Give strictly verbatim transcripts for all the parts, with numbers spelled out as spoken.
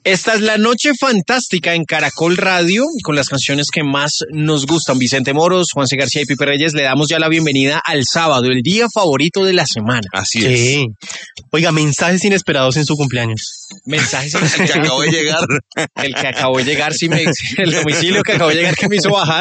Esta es la noche fantástica en Caracol Radio con las canciones que más nos gustan. Vicente Moros, Juanse García y Pipe Reyes, le damos ya la bienvenida al sábado, el día favorito de la semana. Así sí. es. Oiga, mensajes inesperados en su cumpleaños. Mensajes inesperados. El que acabó de llegar. El que acabó de llegar, sí me, el domicilio que acabó de llegar que me hizo bajar.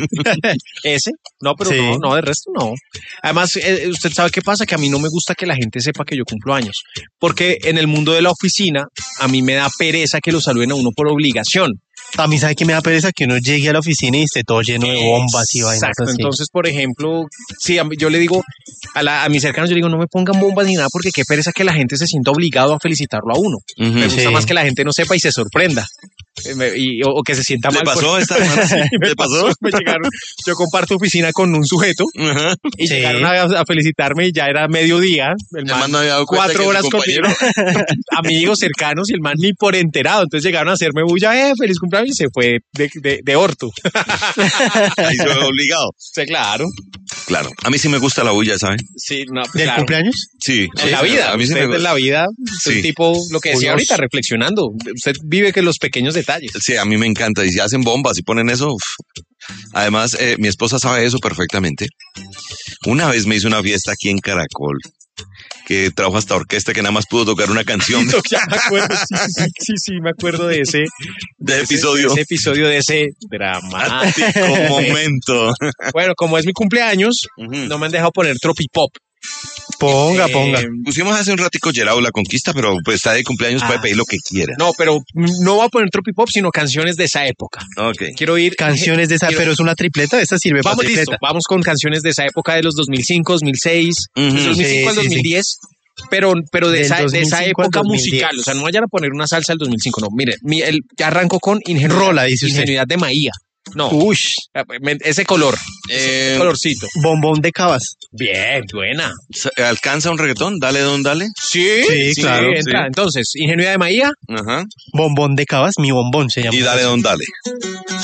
Ese. No, pero sí. no, no, de resto no. Además, eh, usted sabe qué pasa, que a mí no me gusta que la gente sepa que yo cumplo años. Porque en el mundo de la oficina, a mí me da pereza que lo saluden a uno por obligación. A mí, ¿sabe qué me da pereza? Que uno llegue a la oficina y esté todo lleno de bombas y vainas. Exacto, así. Entonces, por ejemplo, sí, yo le digo a, la, a mis cercanos, yo le digo, no me pongan bombas ni nada, porque qué pereza que la gente se sienta obligado a felicitarlo a uno. Uh-huh, me gusta sí. más que la gente no sepa y se sorprenda. Y, o, o que se sienta mal. ¿Le pasó por... esta semana? Sí, me ¿Le pasó? pasó? Me llegaron, yo comparto oficina con un sujeto uh-huh. y sí. llegaron a, a felicitarme y ya era mediodía. El, el man, man no había dado cuatro horas conmigo. Amigos cercanos y el man ni por enterado. Entonces llegaron a hacerme bulla, eh, feliz cumpleaños, y se fue de, de, de orto. Ahí se fue obligado. Sí, claro. Claro. A mí sí me gusta la bulla, ¿saben? Sí, no. ¿Del claro. cumpleaños? Sí. En la vida. A mí sí me gusta. En la vida, sí. un tipo, lo que decía Uy, ahorita, reflexionando. Usted vive que los pequeños detalles. Sí, a mí me encanta. Y si hacen bombas y ponen eso, uf. Además, eh, mi esposa sabe eso perfectamente. Una vez me hizo una fiesta aquí en Caracol, que trajo hasta orquesta, que nada más pudo tocar una canción. Ya me acuerdo, sí, sí, sí, sí, me acuerdo de ese, de, de episodio. Ese, de ese episodio, de ese dramático momento. Bueno, como es mi cumpleaños, uh-huh. no me han dejado poner tropipop. Ponga, eh, ponga. Pusimos hace un ratico Gerao La Conquista, pero pues está de cumpleaños, ah, puede pedir lo que quiera. No, pero no voy a poner tropipop, sino canciones de esa época. Okay. Quiero oír canciones de esa, quiero... pero es una tripleta, esta sirve vamos, para tripleta. Listo, vamos con canciones de esa época, de los dos mil cinco, dos mil seis, uh-huh. dos mil cinco sí, al dos mil diez. Sí, sí. Pero, pero de, esa, de esa época musical, o sea, no vayan a poner una salsa del dos mil cinco, no. Mire, mi, el, ya arranco con ingenuidad, Rola, dice ingenuidad de Maía. No, Ush. ese color, eh, ese colorcito. Bombón de Cabas. Bien, buena. ¿Alcanza un reggaetón? Dale, don, dale. Sí, sí, sí claro. Entra. Sí. Entonces, ingenuidad de Maía. Ajá. Bombón de Cabas, mi bombón se llama. Y dale, don, dale.